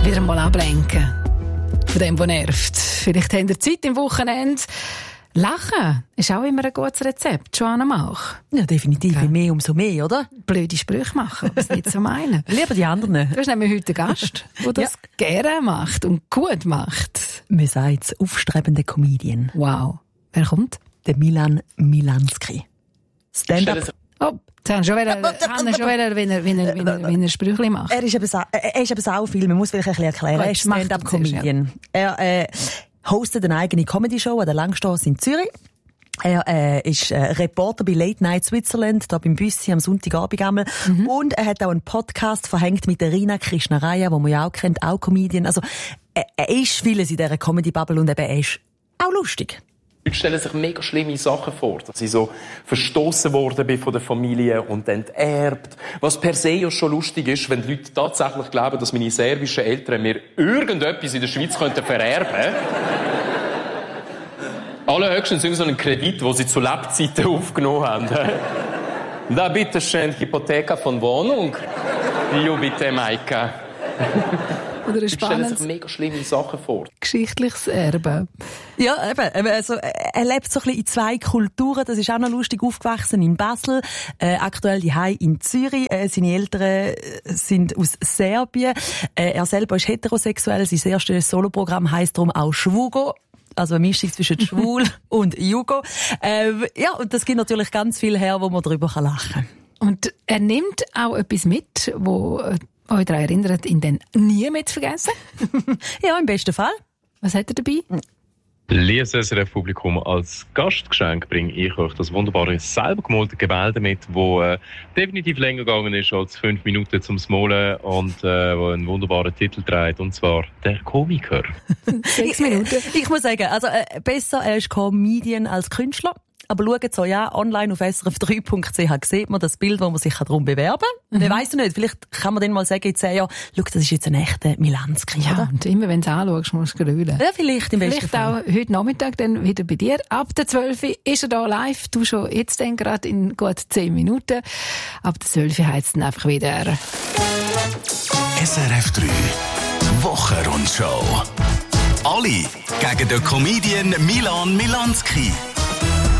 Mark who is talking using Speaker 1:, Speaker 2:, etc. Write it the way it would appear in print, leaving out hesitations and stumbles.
Speaker 1: wieder mal ablenken von dem, was nervt. Vielleicht habt ihr Zeit im Wochenende. Lachen ist auch immer ein gutes Rezept. Joanna Mauch.
Speaker 2: Ja, definitiv. Je mehr, umso mehr, oder?
Speaker 1: Blöde Sprüche machen, was nicht so meinen.
Speaker 2: Lieber die anderen.
Speaker 1: Du hast nämlich heute einen Gast, der das gerne macht und gut macht.
Speaker 2: Man sagt es, aufstrebender Comedian.
Speaker 1: Wow. Wer kommt?
Speaker 2: Der Milan Milanski. Stand-up.
Speaker 1: Oh, jetzt haben schon wieder, wenn er Sprüche macht.
Speaker 2: Er ist eben sau viel. Man muss vielleicht ein bisschen erklären. Er ist Stand-up-Comedian. Er hostet eine eigene Comedy-Show an der Langstrasse in Zürich. Er ist Reporter bei Late Night Switzerland, da beim Büssi am Sonntagabend einmal. Und er hat auch einen Podcast verhängt mit der Rina Krishnaraya, die man ja auch kennt, auch Comedian. Also, er ist vieles in dieser Comedy-Bubble und eben er ist auch lustig.
Speaker 3: Leute stellen sich mega schlimme Sachen vor, dass ich so verstoßen worden bin von der Familie und enterbt. Was per se ja schon lustig ist, wenn die Leute tatsächlich glauben, dass meine serbischen Eltern mir irgendetwas in der Schweiz vererben könnten. Allerhöchstens so einen Kredit, den sie zu Lebzeiten aufgenommen haben. Da bitte schön die Hypothek von Wohnung. Jo bitte, Maika.
Speaker 1: Oder ein
Speaker 3: stellen sich mega schlimme Sachen vor.
Speaker 1: Geschichtliches Erbe.
Speaker 2: Ja, eben. Also, er lebt so ein bisschen in zwei Kulturen. Das ist auch noch lustig. Aufgewachsen in Basel, aktuell daheim in Zürich. Seine Eltern sind aus Serbien. Er selber ist heterosexuell. Sein erstes Soloprogramm heisst darum auch Schwugo. Also eine Mischung zwischen Schwul und Jugo. Ja, und das gibt natürlich ganz viel her, wo man darüber lachen kann.
Speaker 1: Und er nimmt auch etwas mit, wo euch daran erinnert, ihn dann nie mit vergessen?
Speaker 2: Ja, im besten Fall.
Speaker 1: Was hat er dabei?
Speaker 4: Liebes SRF-Publikum, als Gastgeschenk bringe ich euch das wunderbare, selber gemalte Gemälde mit, das definitiv länger gegangen ist als 5 Minuten zum Smolen und wo einen wunderbaren Titel trägt, und zwar «Der Komiker».
Speaker 1: 6 Minuten.
Speaker 2: Ich muss sagen, also besser, er ist Comedian als Künstler. Aber schaut es euch an, online auf srf3.ch sieht man das Bild, wo man sich darum bewerben kann. Wer weiss nicht, vielleicht kann man dann mal sagen, in 10 Jahren, schau, das ist jetzt ein echter Milanski,
Speaker 1: ja,
Speaker 2: oder?
Speaker 1: Und immer wenn du es anschaust, musst du grülen.
Speaker 2: Ja, vielleicht im besten Fall.
Speaker 1: Vielleicht auch heute Nachmittag dann wieder bei dir. Ab der 12 ist er da live. Du schon jetzt dann gerade in gut 10 Minuten. Ab der 12 heisst es dann einfach wieder.
Speaker 5: SRF 3 Wochenrundschau. Alle gegen den Comedian Milan Milanski.